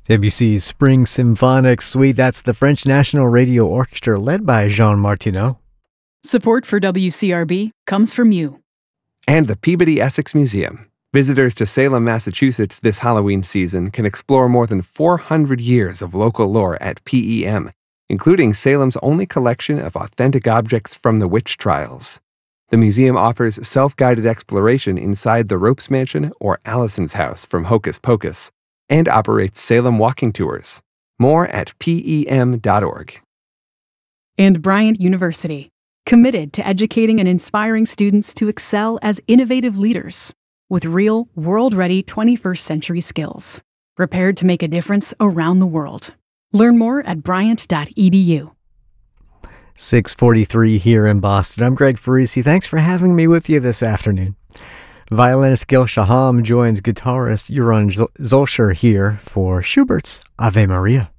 Debussy's Spring Symphonic Suite, that's the French National Radio Orchestra led by Jean Martineau. Support for WCRB comes from you. And the Peabody Essex Museum. Visitors to Salem, Massachusetts this Halloween season can explore more than 400 years of local lore at PEM, including Salem's only collection of authentic objects from the witch trials. The museum offers self-guided exploration inside the Ropes Mansion or Allison's house from Hocus Pocus, and operates Salem walking tours. More at PEM.org. And Bryant University, committed to educating and inspiring students to excel as innovative leaders with real, world-ready 21st century skills, prepared to make a difference around the world. Learn more at bryant.edu. 6:43 here in Boston. I'm Greg Farisi. Thanks for having me with you this afternoon. Violinist Gil Shaham joins guitarist Joran Zolcher here for Schubert's Ave Maria.